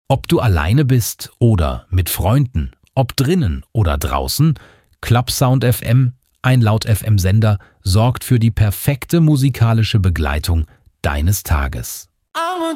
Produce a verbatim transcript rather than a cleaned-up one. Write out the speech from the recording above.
Ob du alleine bist oder mit Freunden, ob drinnen oder draußen, Clubsound F M, ein Laut-F M-Sender, sorgt für die perfekte musikalische Begleitung deines Tages.